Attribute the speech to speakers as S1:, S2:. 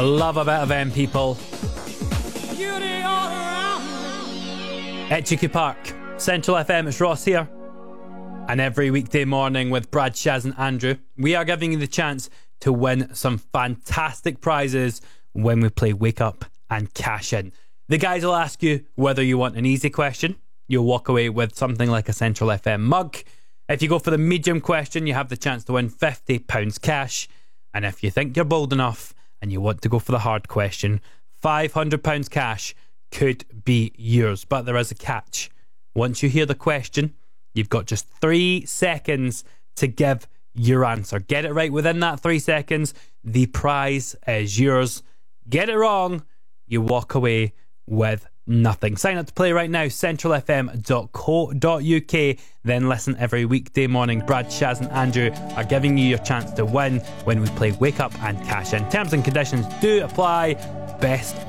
S1: Love a bit of them, people. Etchicky Park, Central FM, it's Ross here. And every weekday morning with Brad, Shaz and Andrew, we are giving you the chance to win some fantastic prizes when we play Wake Up and Cash In. The guys will ask you whether you want an easy question. You'll walk away with something like a Central FM mug. If you go for the medium question, you have the chance to win £50 cash. And if you think you're bold enough and you want to go for the hard question, £500 cash could be yours. But there is a catch. Once you hear the question, you've got just 3 seconds to give your answer. Get it right within that 3 seconds, the prize is yours. Get it wrong, you walk away with nothing. Sign up to play right now, centralfm.co.uk. Then listen every weekday morning. Brad, Shaz and Andrew are giving you your chance to win when we play Wake Up and Cash In. Terms and conditions do apply. Best